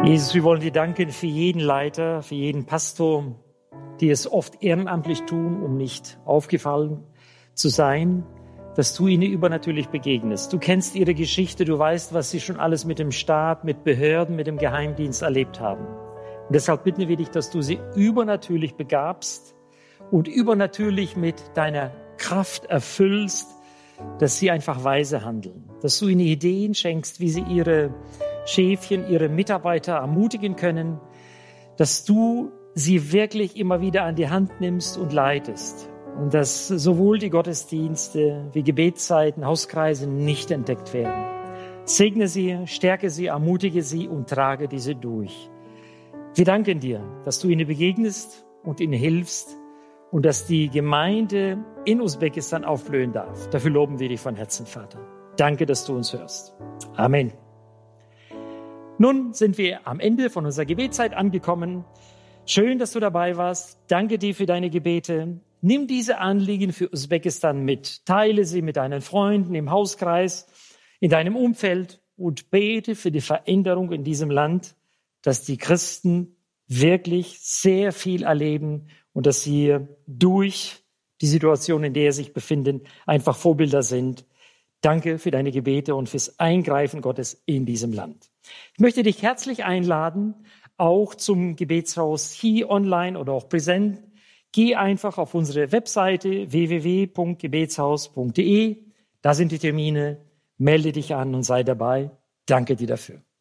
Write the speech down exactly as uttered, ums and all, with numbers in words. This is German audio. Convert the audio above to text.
Jesus, wir wollen dir danken für jeden Leiter, für jeden Pastor, die es oft ehrenamtlich tun, um nicht aufgefallen zu sein, dass du ihnen übernatürlich begegnest. Du kennst ihre Geschichte, du weißt, was sie schon alles mit dem Staat, mit Behörden, mit dem Geheimdienst erlebt haben. Und deshalb bitten wir dich, dass du sie übernatürlich begabst und übernatürlich mit deiner Kraft erfüllst, dass sie einfach weise handeln, dass du ihnen Ideen schenkst, wie sie ihre Schäfchen, ihre Mitarbeiter ermutigen können, dass du sie wirklich immer wieder an die Hand nimmst und leitest und dass sowohl die Gottesdienste wie Gebetszeiten, Hauskreise nicht entdeckt werden. Segne sie, stärke sie, ermutige sie und trage diese durch. Wir danken dir, dass du ihnen begegnest und ihnen hilfst und dass die Gemeinde in Usbekistan aufblühen darf. Dafür loben wir dich von Herzen, Vater. Danke, dass du uns hörst. Amen. Nun sind wir am Ende von unserer Gebetszeit angekommen. Schön, dass du dabei warst. Danke dir für deine Gebete. Nimm diese Anliegen für Usbekistan mit. Teile sie mit deinen Freunden im Hauskreis, in deinem Umfeld und bete für die Veränderung in diesem Land, dass die Christen wirklich sehr viel erleben und dass sie durch die Situation, in der sie sich befinden, einfach Vorbilder sind. Danke für deine Gebete und fürs Eingreifen Gottes in diesem Land. Ich möchte dich herzlich einladen, auch zum Gebetshaus hier online oder auch präsent. Geh einfach auf unsere Webseite w w w punkt gebetshaus punkt de. Da sind die Termine. Melde dich an und sei dabei. Danke dir dafür.